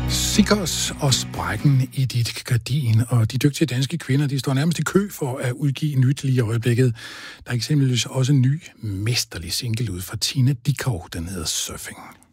Sikkers og sprækken i dit gardin, og de dygtige danske kvinder, de står nærmest i kø for at udgive nyt lige i øjeblikket. Der er eksempelvis også en ny mesterlig single ud fra Tina Dickow, den hedder Surfing.